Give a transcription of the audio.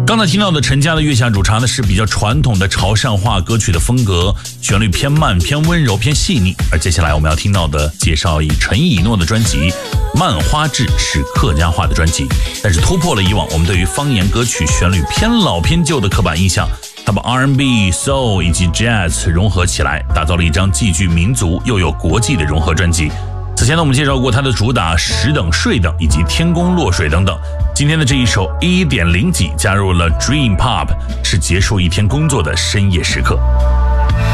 刚才听到的陈家的月下主唱呢是比较传统的潮汕话歌曲的风格，旋律偏慢、偏温柔、偏细腻。而接下来我们要听到的介绍以陈以诺的专辑《漫花志》是客家话的专辑，但是突破了以往我们对于方言歌曲旋律偏老偏旧的刻板印象，他把 R&B、Soul 以及 Jazz 融合起来，打造了一张既具民族又有国际的融合专辑。此前呢，我们介绍过他的主打《十等睡等》以及《天宫落水》等等。今天的这一首1.0几加入了 Dream Pop， 是结束一天工作的深夜时刻。